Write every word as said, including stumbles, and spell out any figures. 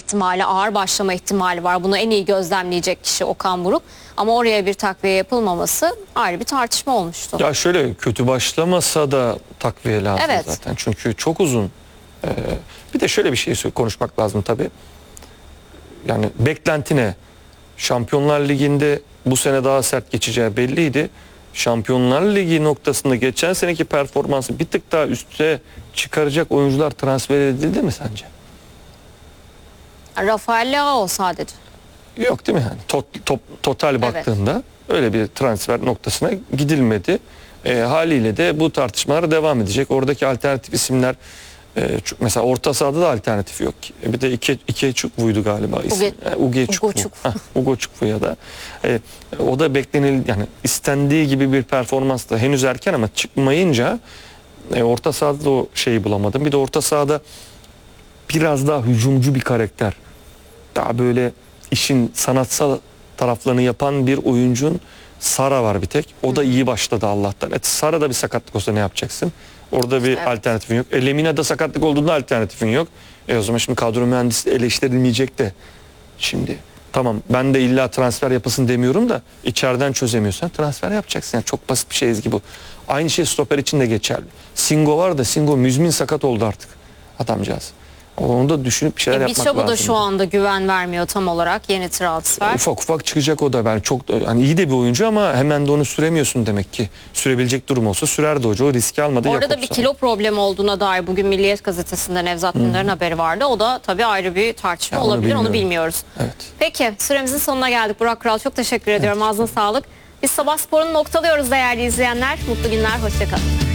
ihtimali, ağır başlama ihtimali var. Bunu en iyi gözlemleyecek kişi Okan Buruk. Ama oraya bir takviye yapılmaması ayrı bir tartışma olmuştu. Ya şöyle, kötü başlamasa da takviye lazım Evet. zaten. Çünkü çok uzun. Ee, bir de şöyle bir şey konuşmak lazım tabii. Yani beklenti ne? Şampiyonlar Ligi'nde bu sene daha sert geçeceği belliydi. Şampiyonlar Ligi noktasında geçen seneki performansı bir tık daha üste çıkaracak oyuncular transfer edildi mi sence? Rafael Leao sadece. Yok değil mi yani? Tot, top, total baktığında evet, öyle bir transfer noktasına gidilmedi. E, haliyle de bu tartışmalar devam edecek. Oradaki alternatif isimler, e, mesela orta sahada da alternatif yok ki. Bir de iki iki Çukvu'ydu galiba isim. Uge Çukwu. Ugo Çukwu ya da e, o da beklenil, yani istendiği gibi bir performans da henüz erken ama çıkmayınca e, orta sahada da o şeyi bulamadım. Bir de orta sahada biraz daha hücumcu bir karakter. Daha böyle işin sanatsal taraflarını yapan bir oyuncun, Sara var bir tek. O da iyi başladı Allah'tan. Et Sara da bir sakatlık olsa ne yapacaksın? Orada bir evet, alternatifin yok. E, Lemina'da sakatlık olduğunda alternatifin yok. E o zaman şimdi kadro mühendisi eleştirilmeyecek de. Şimdi tamam, ben de illa transfer yapasın demiyorum da içeriden çözemiyorsan transfer yapacaksın. Yani çok basit bir şey Ezgi bu. Aynı şey stoper için de geçerli. Singo var da Singo müzmin sakat oldu artık adamcağız. Onu da düşünüp bir şeyler e, yapmak lazım. Bişop'a da şu anda güven vermiyor tam olarak, yeni transfer. Ufak ufak çıkacak o da. Ben çok hani iyi de bir oyuncu ama hemen de onu süremiyorsun demek ki. Sürebilecek durum olsa sürerdi hoca. O riski almadı. Orada da bir kilo problemi olduğuna dair bugün Milliyet Gazetesi'nde Nevzat Dündar'ın haberi vardı. O da tabii ayrı bir tartışma ya olabilir. Onu, onu bilmiyoruz. Evet. Peki, süremizin sonuna geldik. Burak Kural, çok teşekkür ediyorum. Evet. Ağzına sağlık. Biz Sabah Spor'unu noktalıyoruz değerli izleyenler. Mutlu günler, hoşça kalın.